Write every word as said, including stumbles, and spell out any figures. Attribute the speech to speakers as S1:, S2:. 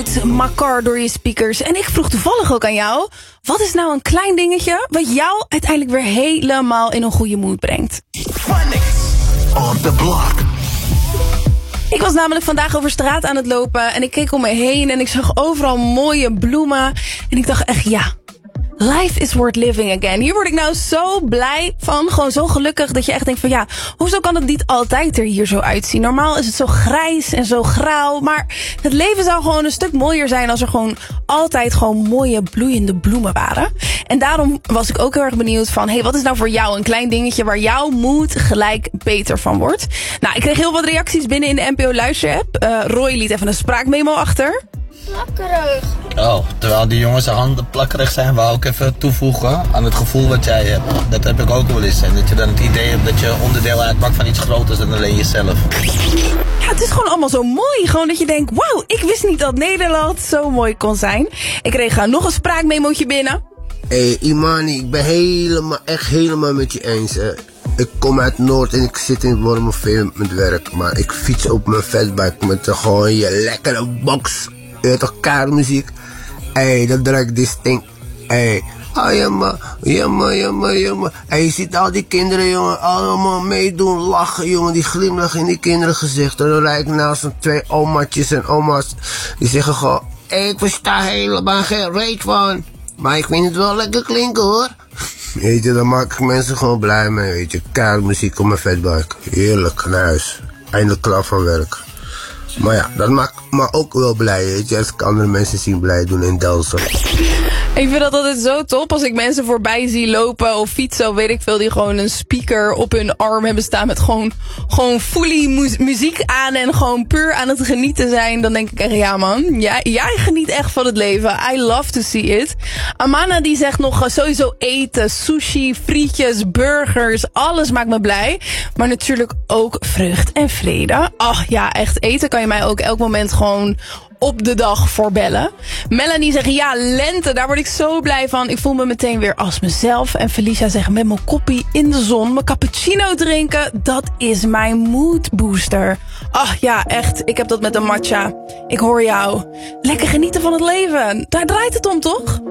S1: uit elkaar door je speakers. En ik vroeg toevallig ook aan jou, wat is nou een klein dingetje wat jou uiteindelijk weer helemaal in een goede mood brengt?
S2: On the block.
S1: Ik was namelijk vandaag over straat aan het lopen en ik keek om me heen en ik zag overal mooie bloemen. En ik dacht echt, ja, life is worth living again. Hier word ik nou zo blij van. Gewoon zo gelukkig dat je echt denkt van ja, hoezo kan het niet altijd er hier zo uitzien? Normaal is het zo grijs en zo grauw. Maar het leven zou gewoon een stuk mooier zijn als er gewoon altijd gewoon mooie bloeiende bloemen waren. En daarom was ik ook heel erg benieuwd van, hey, wat is nou voor jou een klein dingetje waar jouw moed gelijk beter van wordt? Nou, ik kreeg heel wat reacties binnen in de N P O luisterapp. Uh, Roy liet even een spraakmemo achter.
S3: Plakkerig.
S4: Oh, terwijl die jongens zijn handen plakkerig zijn, wou ik even toevoegen aan het gevoel wat jij hebt. Dat heb ik ook wel eens. En dat je dan het idee hebt dat je onderdeel uitmaakt van iets groters dan alleen jezelf.
S1: Ja, het is gewoon allemaal zo mooi. Gewoon dat je denkt, wauw, ik wist niet dat Nederland zo mooi kon zijn. Ik kreeg uh, nog een spraakmemootje binnen.
S5: Hé, hey, Imani, ik ben helemaal, echt helemaal met je eens. Hè. Ik kom uit Noord en ik zit in Wormerveer met werk. Maar ik fiets op mijn fatbike met uh, gewoon je lekkere box. Je hebt toch kaartmuziek? Hé, hey, dat draai ik distinct. Hé, hey. Oh jammer, jammer, jammer, jammer. Hé, hey, je ziet al die kinderen, jongen, allemaal meedoen, lachen, jongen. Die glimlachen in die kinderen gezichten. Dan rijd ik naast een twee omaatjes en oma's. Die zeggen gewoon, hey, ik versta helemaal geen reet van. Maar ik vind het wel lekker klinken, hoor. Weet je, dan maak ik mensen gewoon blij mee, weet je. Kaartmuziek op mijn fatbike. Heerlijk, naar huis. Eindelijk klaar van werk. Maar ja, dat maakt me ook wel blij, weet je. Als ik andere mensen zien blij doen in Delsen.
S1: Ik vind dat altijd zo top als ik mensen voorbij zie lopen of fietsen of weet ik veel, die gewoon een speaker op hun arm hebben staan met gewoon, gewoon fully mu- muziek aan en gewoon puur aan het genieten zijn. Dan denk ik echt, ja man, jij, jij geniet echt van het leven. I love to see it. Amana die zegt nog uh, sowieso eten, sushi, frietjes, burgers, alles maakt me blij. Maar natuurlijk ook vreugd en vrede. Ach ja, echt, eten kan je mij ook elk moment gewoon op de dag voor bellen. Melanie zegt, ja, lente, daar word ik zo blij van. Ik voel me meteen weer als mezelf. En Felicia zegt, met mijn koppie in de zon, mijn cappuccino drinken, dat is mijn mood booster. Ach ja, echt, ik heb dat met een matcha. Ik hoor jou. Lekker genieten van het leven. Daar draait het om, toch?